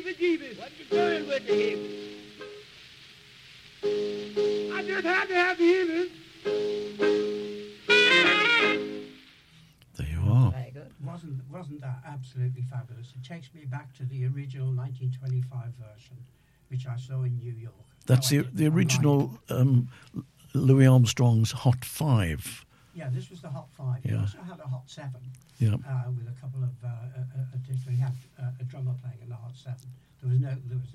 the jeebies? What you doing with the heebies? I just had to have the heebies. There you are. Very good. Wasn't that absolutely fabulous? It takes me back to the original 1925 version, which I saw in New York. That's the original Louis Armstrong's Hot 5. Yeah, this was the Hot 5. He Yeah. also had a Hot 7 Yeah. with a couple of he had a drummer playing in the Hot 7. There was no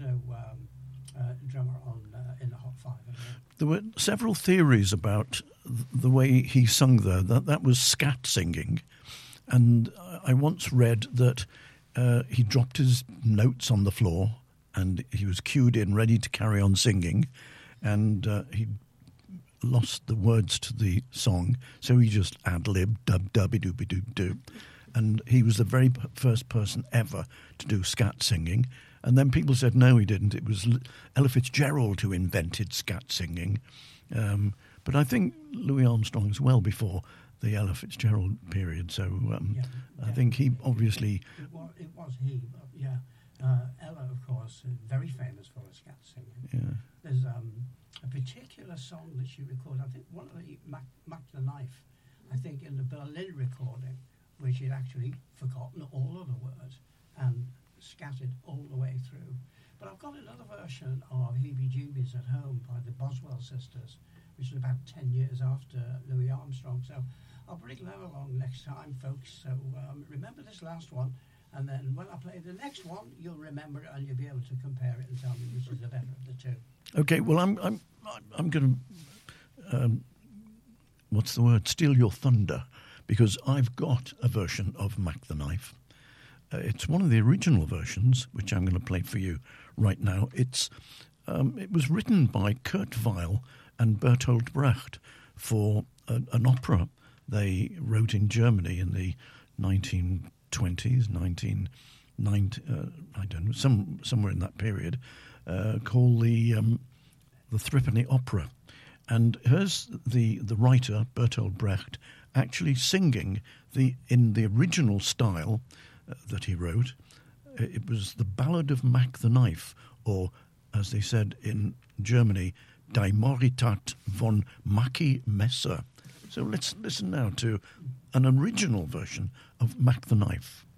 drummer on in the Hot 5. There were several theories about the way he sung there. That was scat singing. And I once read that he dropped his notes on the floor and he was cued in, ready to carry on singing. And he lost the words to the song, so he just ad-libbed, dub-dubby-dooby-doo-doo. And he was the very first person ever to do scat singing. And then people said, no, he didn't. It was Ella Fitzgerald who invented scat singing. But I think Louis Armstrong's well before the Ella Fitzgerald period, so I think he obviously... It was he, but yeah. Ella, of course, very famous for her scat singing. Yeah. There's a particular song that she recorded, I think one of the Mac the Knife, I think in the Berlin recording, where she'd actually forgotten all of the words and scattered all the way through. But I've got another version of Heebie Jeebies at home by the Boswell sisters, which is about 10 years after Louis Armstrong. So I'll bring them along next time, folks. So remember this last one, and then when I play the next one, you'll remember it and you'll be able to compare it and tell me which is the better of the two. Okay, well, I'm going to, what's the word, steal your thunder, because I've got a version of Mac the Knife. It's one of the original versions, which I'm going to play for you right now. It was written by Kurt Weill and Bertolt Brecht for an opera they wrote in Germany in the 1920s, 1990, I don't know, somewhere in that period, called the Threepenny Opera. And here's the writer, Bertolt Brecht, actually singing in the original style that he wrote. It was the Ballad of Mac the Knife, or, as they said in Germany, Die Moritat von Mackie Messer. So let's listen now to an original version of Mac the Knife.